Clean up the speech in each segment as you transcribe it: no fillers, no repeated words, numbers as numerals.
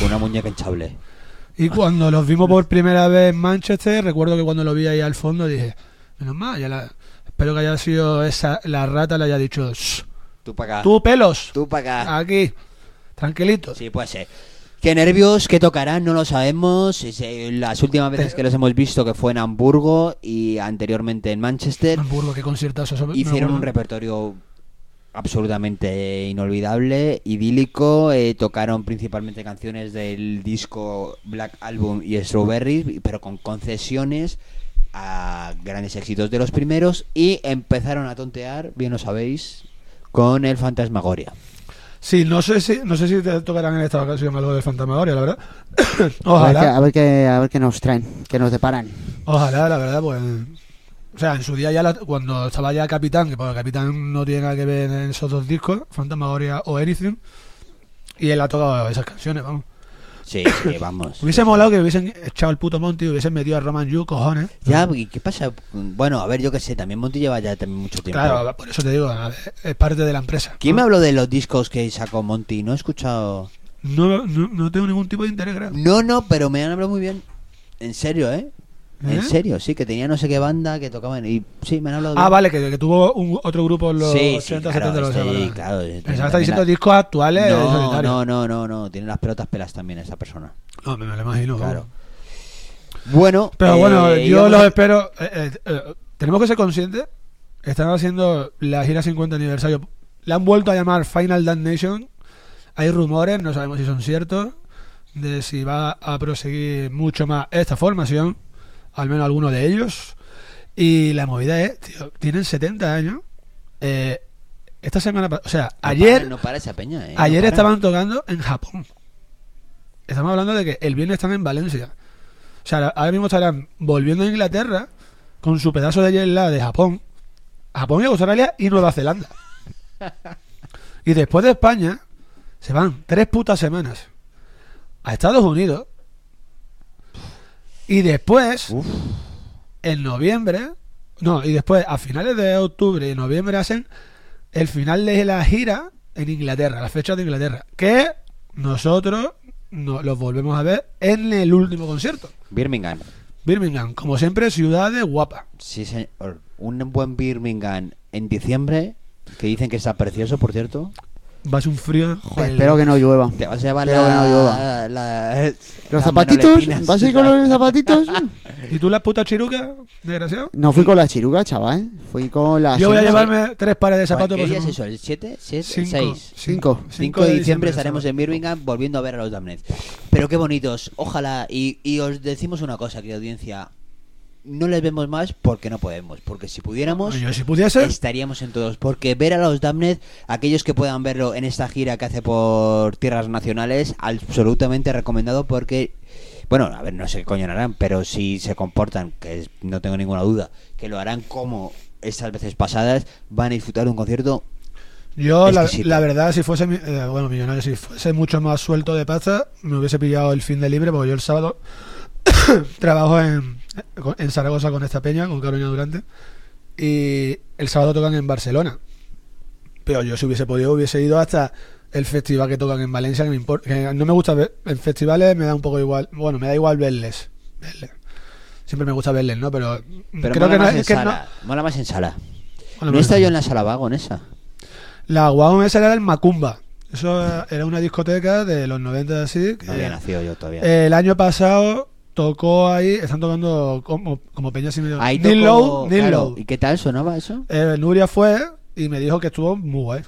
con una muñeca hinchable. Y cuando los vimos por primera vez en Manchester, recuerdo que cuando lo vi ahí al fondo dije, menos mal, espero que haya sido la rata le haya dicho, "Shh, Tú para acá. tú pelos, Tú para acá. aquí, tranquilito". Sí, puede ser. ¿Qué nervios? ¿Qué tocarán? No lo sabemos. Las últimas veces que los hemos visto, que fue en Hamburgo y anteriormente en Manchester, Hamburgo, qué conciertazo. hicieron un repertorio absolutamente inolvidable, idílico. Tocaron principalmente canciones del disco Black Album y Strawberries, pero con concesiones a grandes éxitos de los primeros, y empezaron a tontear, bien lo sabéis, con el Fantasmagoria. Sí, no sé si te tocarán en esta ocasión algo de Fantasmagoria, la verdad. Ojalá. A ver qué nos traen, qué nos deparan. Ojalá, la verdad, pues. O sea, en su día ya cuando estaba ya Capitán, que pues Capitán no tiene nada que ver en esos dos discos, Fantasmagoria o Anything, y él ha tocado esas canciones, vamos. Sí, vamos. Hubiese molado que hubiesen echado el puto Monty y hubiesen metido a Roman Yu, cojones. Ya, ¿y qué pasa? Bueno, a ver, yo qué sé, también Monty lleva ya también mucho tiempo. Claro, por eso te digo, es parte de la empresa. ¿Quién me habló de los discos que sacó Monty? No he escuchado. No tengo ningún tipo de interés, creo. No, pero me han hablado muy bien. En serio, ¿eh? En serio, sí, que tenía no sé qué banda que tocaban. Y sí, me han hablado bien. Vale, que tuvo otro grupo en los Sí, 80, claro, 70, sí, claro. Pensaba que está diciendo discos actuales en solitario. No, tiene las pelotas pelas también esa persona. No, me lo imagino. Claro. Vamos. Bueno, pero bueno, yo los espero. Tenemos que ser conscientes. Están haciendo la gira 50 aniversario. La han vuelto a llamar Final Damnation. Hay rumores, no sabemos si son ciertos, de si va a proseguir mucho más esta formación, al menos algunos de ellos. Y la movida es, tío, tienen 70 años. Esta semana, o sea, ayer no para esa peña, ayer no para. estaban tocando en Japón. Estamos hablando de que el viernes están en Valencia. O sea, ahora mismo estarán volviendo a Inglaterra con su pedazo de jet lag de Japón y Australia y Nueva Zelanda. Y después de España se van 3 putas semanas a Estados Unidos. Y después en noviembre, y después a finales de octubre y noviembre hacen el final de la gira en Inglaterra, las fechas de Inglaterra, que nosotros los volvemos a ver en el último concierto. Birmingham, como siempre, ciudades guapas. Sí, señor. Un buen Birmingham en diciembre, que dicen que está precioso, por cierto. Va a ser un frío. Joder, espero que no llueva. Te vas a llevar los zapatitos. ¿Vas a ir con los zapatitos? ¿Y tú las putas chirucas, desgraciado? No fui con las chirucas, chaval. Fui con las... Yo voy a llevarme 3 pares de zapatos. ¿Qué día es eso? ¿El 7? 6. 5 de diciembre estaremos en Birmingham volviendo a ver a los Damned. Pero qué bonitos. Ojalá. Y os decimos una cosa, querida audiencia. No les vemos más porque no podemos. Porque si pudiéramos, yo, si pudiese, estaríamos en todos. Porque ver a los Damned, aquellos que puedan verlo en esta gira que hace por tierras nacionales, absolutamente recomendado. Porque, bueno, a ver, no sé qué coño harán, pero si se comportan, que no tengo ninguna duda, que lo harán como estas veces pasadas, van a disfrutar de un concierto. Yo la verdad, si fuese millonario, si fuese mucho más suelto de pasta, me hubiese pillado el fin de libre, porque yo el sábado trabajo en Zaragoza con esta peña, con Carolina Durante, y el sábado tocan en Barcelona. Pero yo, si hubiese podido, hubiese ido hasta el festival que tocan en Valencia, que me importa, que no me gusta ver en festivales, me da un poco igual. Bueno, me da igual verles. Siempre me gusta verles, ¿no? Pero creo que no es que sala. Mola más en sala. Bueno, no he estado yo en la sala Vago, en esa. La Wagon esa era el Macumba. Eso era una discoteca de los 90 así. No había nacido yo todavía. El año pasado tocó ahí, están tocando como peña sin medio. Neil Low. ¿Y qué tal sonaba eso? Nuria fue y me dijo que estuvo muy guay.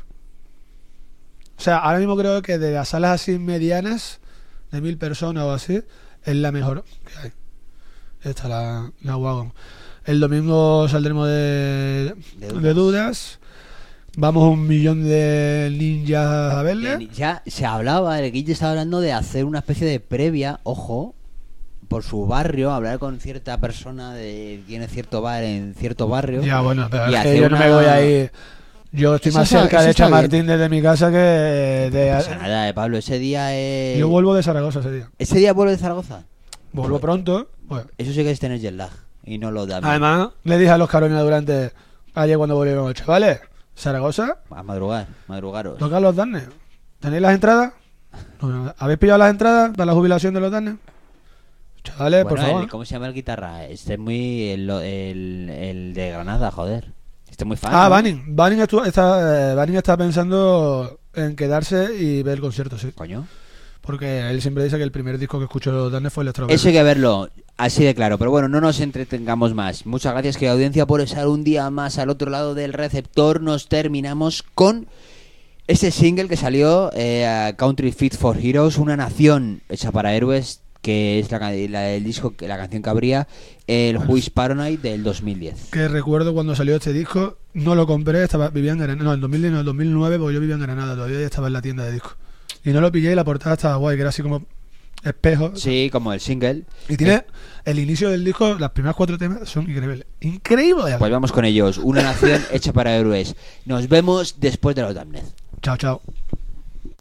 O sea, ahora mismo creo que de las salas así medianas, de 1000 personas o así, es la mejor que hay. Esta la Wagon. El domingo saldremos de dudas. Vamos 1 millón de ninjas a verle. Ya se hablaba, el Guille estaba hablando de hacer una especie de previa, ojo, por su barrio, hablar con cierta persona que tiene cierto bar en cierto barrio. Ya, bueno, pero es que yo no me voy a ir. Yo estoy más cerca de Chamartín desde mi casa que de... No pasa nada, Pablo, ese día es... Yo vuelvo de Zaragoza ese día. ¿Ese día vuelvo de Zaragoza? Vuelvo pronto. Bueno. Eso sí que es tener jet lag y no lo da. Además, le dije a los Carolina Durante ayer cuando volvieron los chavales, Zaragoza, a madrugaros. tocan los Damned. ¿Tenéis las entradas? No, ¿habéis pillado las entradas para la jubilación de los Damned? Chavales, Bueno, por favor. ¿cómo se llama el guitarra? Este es muy... el de Granada, joder. Este es muy fan. Ah, ¿no? Banning está pensando en quedarse y ver el concierto, sí. Coño. Porque él siempre dice que el primer disco que escuchó de los Damned fue el Strawberry. Eso hay que verlo, así de claro. Pero bueno, no nos entretengamos más. Muchas gracias, querida audiencia, por estar un día más al otro lado del receptor. Nos terminamos con este single que salió, Country Fit for Heroes, una nación hecha para héroes, que es el disco, la canción que abría el Who's Paranoid del 2010. Que recuerdo cuando salió este disco, no lo compré, vivía en Granada, no, en 2010, no, en 2009, porque yo vivía en Granada, todavía estaba en la tienda de discos. Y no lo pillé y la portada estaba guay, que era así como espejo. Sí, como el single. Y tiene el inicio del disco, las primeras 4 temas son increíbles. ¡Increíble! Pues vamos con ellos, una nación hecha para héroes. Nos vemos después de los Damned. Chao, chao.